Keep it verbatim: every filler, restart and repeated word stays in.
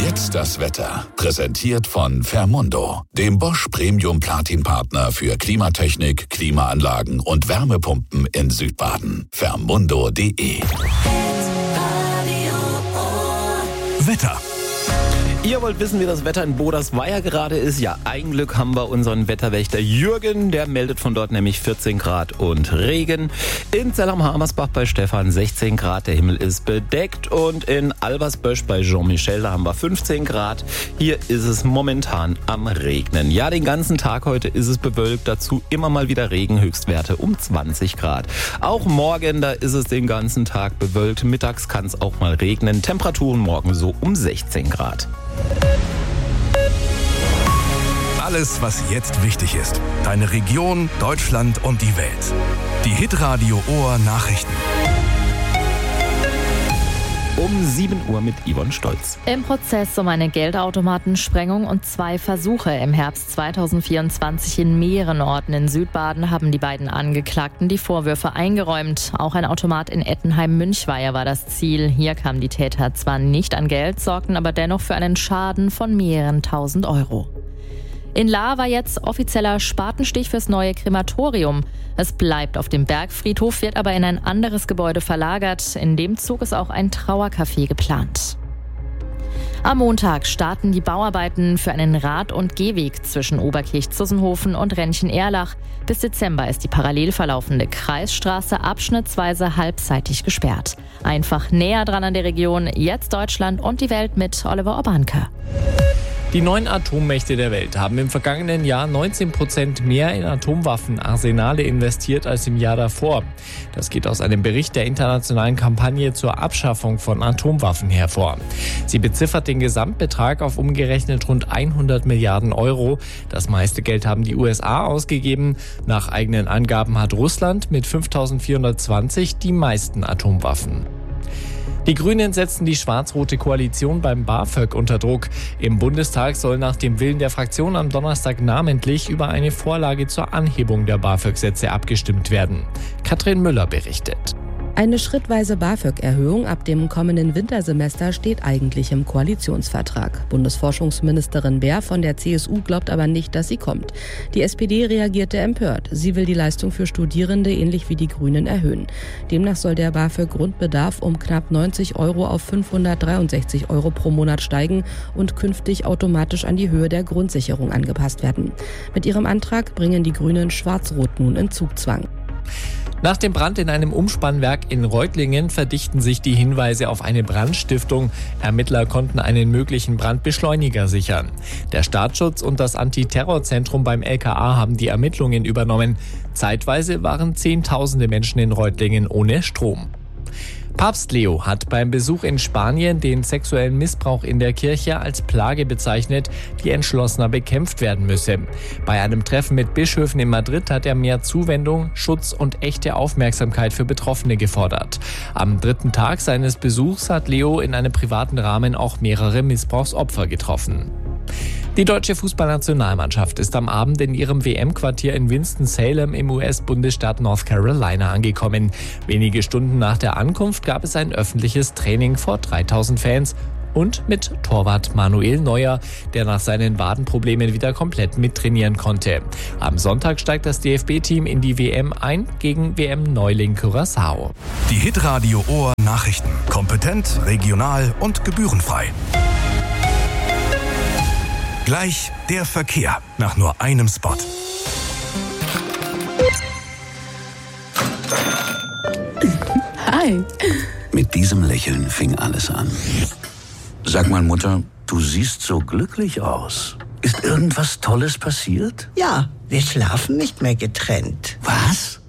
Jetzt das Wetter. Präsentiert von Fermundo, dem Bosch Premium Platin Partner für Klimatechnik, Klimaanlagen und Wärmepumpen in Südbaden. Fermundo punkt de. Wetter. Ihr wollt wissen, wie das Wetter in Bodersweier gerade ist? Ja, ein Glück haben wir unseren Wetterwächter Jürgen. Der meldet von dort nämlich vierzehn Grad und Regen. In Zell am Hamersbach bei Stefan sechzehn Grad. Der Himmel ist bedeckt. Und in Albersbösch bei Jean-Michel, da haben wir fünfzehn Grad. Hier ist es momentan am Regnen. Ja, den ganzen Tag heute ist es bewölkt. Dazu immer mal wieder Regen. Höchstwerte um zwanzig Grad. Auch morgen, da ist es den ganzen Tag bewölkt. Mittags kann es auch mal regnen. Temperaturen morgen so um sechzehn Grad. Alles, was jetzt wichtig ist. Deine Region, Deutschland und die Welt. Die Hitradio Ohr Nachrichten. Um sieben Uhr mit Yvonne Stolz. Im Prozess um eine Geldautomatensprengung und zwei Versuche im Herbst zweitausendvierundzwanzig in mehreren Orten in Südbaden haben die beiden Angeklagten die Vorwürfe eingeräumt. Auch ein Automat in Ettenheim-Münchweier war das Ziel. Hier kamen die Täter zwar nicht an Geld, sorgten aber dennoch für einen Schaden von mehreren tausend Euro. In Lahr war jetzt offizieller Spatenstich fürs neue Krematorium. Es bleibt auf dem Bergfriedhof, wird aber in ein anderes Gebäude verlagert. In dem Zug ist auch ein Trauercafé geplant. Am Montag starten die Bauarbeiten für einen Rad- und Gehweg zwischen Oberkirch-Zussenhofen und Rennchen-Erlach. Bis Dezember ist die parallel verlaufende Kreisstraße abschnittsweise halbseitig gesperrt. Einfach näher dran an der Region, jetzt Deutschland und die Welt mit Oliver Obanke. Die neun Atommächte der Welt haben im vergangenen Jahr neunzehn Prozent mehr in Atomwaffenarsenale investiert als im Jahr davor. Das geht aus einem Bericht der internationalen Kampagne zur Abschaffung von Atomwaffen hervor. Sie beziffert den Gesamtbetrag auf umgerechnet rund hundert Milliarden Euro. Das meiste Geld haben die U S A ausgegeben. Nach eigenen Angaben hat Russland mit fünftausendvierhundertzwanzig die meisten Atomwaffen. Die Grünen setzen die schwarz-rote Koalition beim BAföG unter Druck. Im Bundestag soll nach dem Willen der Fraktion am Donnerstag namentlich über eine Vorlage zur Anhebung der BAföG-Sätze abgestimmt werden. Katrin Müller berichtet. Eine schrittweise BAföG-Erhöhung ab dem kommenden Wintersemester steht eigentlich im Koalitionsvertrag. Bundesforschungsministerin Baer von der C S U glaubt aber nicht, dass sie kommt. Die S P D reagierte empört. Sie will die Leistung für Studierende ähnlich wie die Grünen erhöhen. Demnach soll der BAföG-Grundbedarf um knapp neunzig Euro auf fünfhundertdreiundsechzig Euro pro Monat steigen und künftig automatisch an die Höhe der Grundsicherung angepasst werden. Mit ihrem Antrag bringen die Grünen Schwarz-Rot nun in Zugzwang. Nach dem Brand in einem Umspannwerk in Reutlingen verdichten sich die Hinweise auf eine Brandstiftung. Ermittler konnten einen möglichen Brandbeschleuniger sichern. Der Staatsschutz und das Antiterrorzentrum beim L K A haben die Ermittlungen übernommen. Zeitweise waren Zehntausende Menschen in Reutlingen ohne Strom. Papst Leo hat beim Besuch in Spanien den sexuellen Missbrauch in der Kirche als Plage bezeichnet, die entschlossener bekämpft werden müsse. Bei einem Treffen mit Bischöfen in Madrid hat er mehr Zuwendung, Schutz und echte Aufmerksamkeit für Betroffene gefordert. Am dritten Tag seines Besuchs hat Leo in einem privaten Rahmen auch mehrere Missbrauchsopfer getroffen. Die deutsche Fußballnationalmannschaft ist am Abend in ihrem W M-Quartier in Winston-Salem im U S-Bundesstaat North Carolina angekommen. Wenige Stunden nach der Ankunft gab es ein öffentliches Training vor dreitausend Fans und mit Torwart Manuel Neuer, der nach seinen Wadenproblemen wieder komplett mittrainieren konnte. Am Sonntag steigt das D F B-Team in die W M ein gegen W M-Neuling Curaçao. Die Hitradio Ohr Nachrichten. Kompetent, regional und gebührenfrei. Gleich der Verkehr nach nur einem Spot. Hi. Mit diesem Lächeln fing alles an. Sag mal, Mutter, du siehst so glücklich aus. Ist irgendwas Tolles passiert? Ja, wir schlafen nicht mehr getrennt. Was?